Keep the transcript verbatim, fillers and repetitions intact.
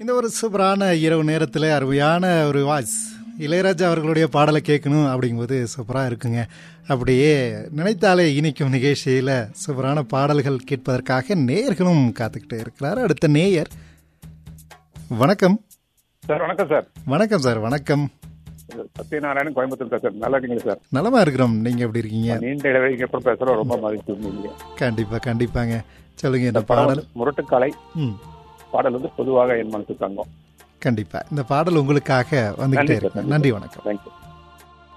இந்த ஒரு சூப்பரான இரவு நேரத்தில் அருமையான ஒரு வாய்ஸ் இளையராஜா அவர்களுடைய பாடலை கேட்கணும் அப்படிங்கும்போது சூப்பராக இருக்குங்க. அப்படியே நினைத்தாலே இனிக்கும் நிகழ்ச்சியில் சூப்பரான பாடல்கள் கேட்பதற்காக நேயர்களும் காத்துக்கிட்டு இருக்கிறார். அடுத்த நேயர் வணக்கம் சார். வணக்கம் சார். வணக்கம் சார். வணக்கம். சத்யநாராயணன், கோயம்புத்தூர் சார். நல்லா இருக்கீங்களா சார்? நலமா இருக்கிறோம். நீங்க எப்படி இருக்கீங்க? நீண்ட இடைவெளிக்கு அப்புறம் பேசுறோம். ரொம்ப மகிழ்ச்சி. கண்டிப்பா கண்டிப்பாங்க. சொல்லுங்க. இந்த பாடல் முரட்டுக்காலை பாடல் வந்து பொதுவாக என் மனசு தங்கம். கண்டிப்பா இந்த பாடல் உங்களுக்காக வந்துகிட்டே இருக்கு. நன்றி, வணக்கம். தேங்க்யூ.